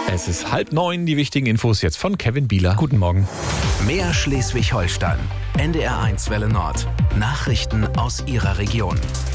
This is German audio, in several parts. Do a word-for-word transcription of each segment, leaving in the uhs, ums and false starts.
Es ist halb neun, die wichtigen Infos jetzt von Kevin Bieler. Guten Morgen. Mehr Schleswig-Holstein. N D R eins Welle Nord. Nachrichten aus Ihrer Region.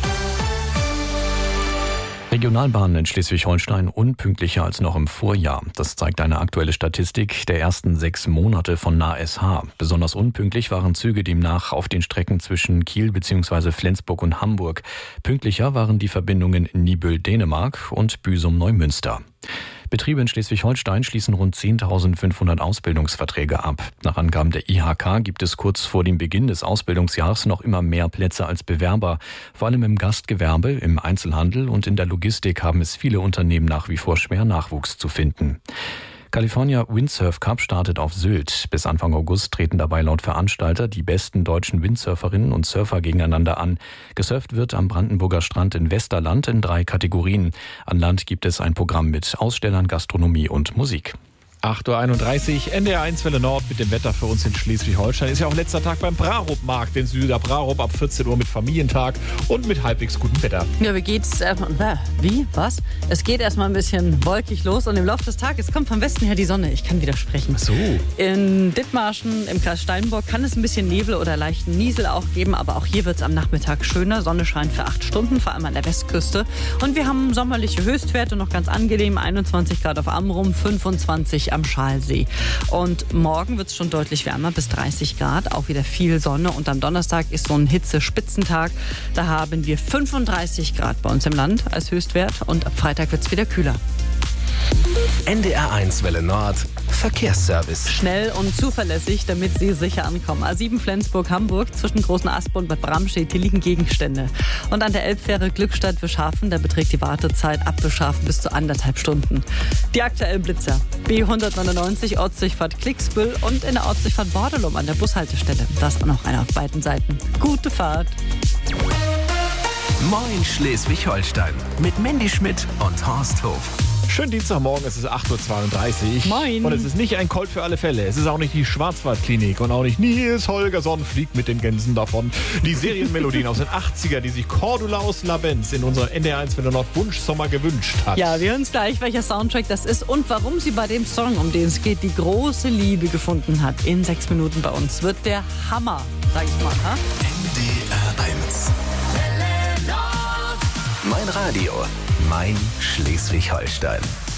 Regionalbahnen in Schleswig-Holstein unpünktlicher als noch im Vorjahr. Das zeigt eine aktuelle Statistik der ersten sechs Monate von N A S H. Besonders unpünktlich waren Züge demnach auf den Strecken zwischen Kiel bzw. Flensburg und Hamburg. Pünktlicher waren die Verbindungen Nibel-Dänemark und Büsum-Neumünster. Betriebe in Schleswig-Holstein schließen rund zehntausendfünfhundert Ausbildungsverträge ab. Nach Angaben der I H K gibt es kurz vor dem Beginn des Ausbildungsjahres noch immer mehr Plätze als Bewerber. Vor allem im Gastgewerbe, im Einzelhandel und in der Logistik haben es viele Unternehmen nach wie vor schwer, Nachwuchs zu finden. California Windsurf Cup startet auf Sylt. Bis Anfang August treten dabei laut Veranstalter die besten deutschen Windsurferinnen und Surfer gegeneinander an. Gesurft wird am Brandenburger Strand in Westerland in drei Kategorien. An Land gibt es ein Programm mit Ausstellern, Gastronomie und Musik. acht Uhr einunddreißig, N D R eins Welle Nord mit dem Wetter für uns in Schleswig-Holstein. Ist ja auch letzter Tag beim Brarup-Markt in Süder Brarup ab vierzehn Uhr mit Familientag und mit halbwegs gutem Wetter. Ja, wie geht's? Äh, wie? Was? Es geht erstmal ein bisschen wolkig los und im Laufe des Tages kommt vom Westen her die Sonne. Ich kann widersprechen. Ach so. In Dithmarschen, im Kreis Steinburg, kann es ein bisschen Nebel oder leichten Niesel auch geben, aber auch hier wird es am Nachmittag schöner. Sonne scheint für acht Stunden, vor allem an der Westküste. Und wir haben sommerliche Höchstwerte, noch ganz angenehm, einundzwanzig Grad auf Amrum, fünfundzwanzig am Schalsee. Und morgen wird es schon deutlich wärmer, bis dreißig Grad, auch wieder viel Sonne. Und am Donnerstag ist so ein Hitze-Spitzentag. Da haben wir fünfunddreißig Grad bei uns im Land als Höchstwert und ab Freitag wird es wieder kühler. N D R eins Welle Nord. Verkehrsservice. Schnell und zuverlässig, damit Sie sicher ankommen. A sieben Flensburg-Hamburg, zwischen Großen Aspe und Bad Bramstedt, hier liegen Gegenstände. Und an der Elbfähre Glückstadt-Wischhafen, da beträgt die Wartezeit ab Wischhafen bis zu anderthalb Stunden. Die aktuellen Blitzer. B hundertneunundneunzig, Ortsdurchfahrt Klicksbüll und in der Ortsdurchfahrt Bordelum an der Bushaltestelle. Das auch noch einer auf beiden Seiten. Gute Fahrt. Moin Schleswig-Holstein. Mit Mandy Schmidt und Horst Hof. Schönen Dienstagmorgen, es ist acht Uhr zweiunddreißig. Moin. Und es ist nicht ein Colt für alle Fälle. Es ist auch nicht die Schwarzwaldklinik und auch nicht Nils Holgersson fliegt mit den Gänsen davon. Die Serienmelodien aus den achtziger, die sich Cordula aus Labenz in unserem N D R eins Welle Nord Wunschsommer gewünscht hat. Ja, wir hören uns gleich, welcher Soundtrack das ist und warum sie bei dem Song, um den es geht, die große Liebe gefunden hat. In sechs Minuten bei uns wird der Hammer, sag ich mal. Ha? N D R eins. Mein Radio, mein Schleswig-Holstein.